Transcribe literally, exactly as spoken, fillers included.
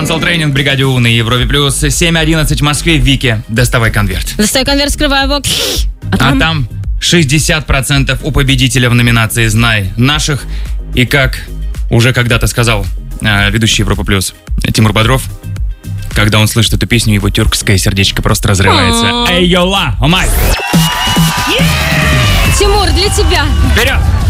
Dancehall тренинг в бригаде У на Европе плюс. семь одиннадцать в Москве. Вики, доставай конверт. Доставай конверт, скрывай его. А там, а там шестьдесят процентов у победителя в номинации «Знай наших». И как уже когда-то сказал э, ведущий Европа плюс Тимур Бодров, когда он слышит эту песню, его тюркское сердечко просто разрывается. Эй, йола, омай! Тимур, для тебя. Вперед!